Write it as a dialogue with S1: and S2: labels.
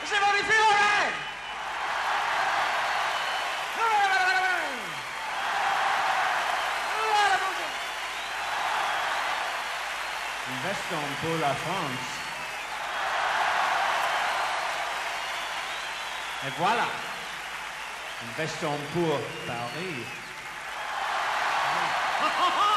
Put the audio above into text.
S1: C'est magnifique, ouais. Un veston pour la France. Et voilà. Un veston pour Paris.